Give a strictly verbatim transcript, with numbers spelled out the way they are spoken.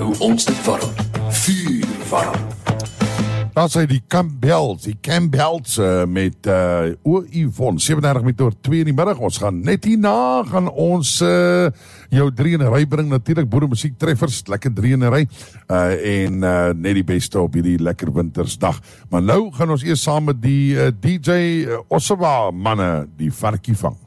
Hou ons dit warm. Vuur warm. Daar sê die Campbells, die Campbells uh, met uh, O Yvonne, sewe en dertig met oor twee in die middag. Ons gaan net hierna, gaan ons uh, jou drie in 'n ry bring, natuurlijk boere musiek treffers, lekker drie in 'n ry, uh, en uh, net die beste op hierdie lekker wintersdag. Maar nou gaan ons eers saam met die uh, D J uh, Ossawa manne, die varkie vang.